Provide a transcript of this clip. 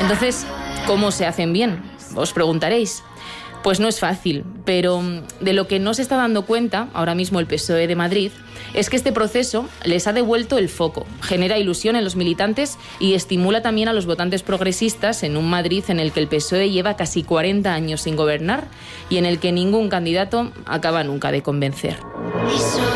Entonces, ¿cómo se hacen bien? Os preguntaréis. Pues no es fácil, pero de lo que no se está dando cuenta ahora mismo el PSOE de Madrid es que este proceso les ha devuelto el foco, genera ilusión en los militantes y estimula también a los votantes progresistas en un Madrid en el que el PSOE lleva casi 40 años sin gobernar y en el que ningún candidato acaba nunca de convencer.